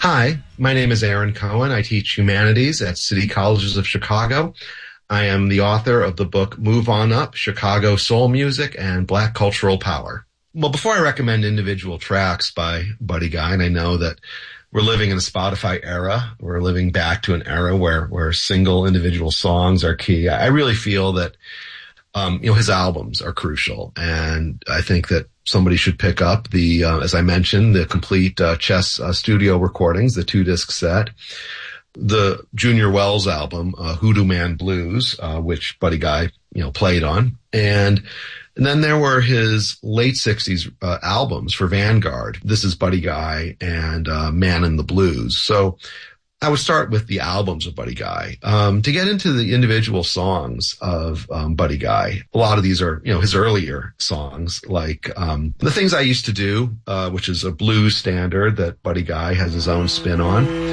Hi, my name is Aaron Cohen. I teach humanities at City Colleges of Chicago. I am the author of the book Move On Up, Chicago Soul Music and Black Cultural Power. Well, before I recommend individual tracks by Buddy Guy, and I know that we're living in a Spotify era, we're living back to an era where single individual songs are key. I really feel that his albums are crucial, and I think that somebody should pick up as I mentioned, the complete Chess studio recordings, the 2-disc set, the Junior Wells album, Hoodoo Man Blues, which Buddy Guy, played on, and then there were his late 60s albums for Vanguard. This is Buddy Guy and Man in the Blues. So I would start with the albums of Buddy Guy. To get into the individual songs of Buddy Guy, a lot of these are, his earlier songs, like The Things I Used to Do, which is a blues standard that Buddy Guy has his own spin on.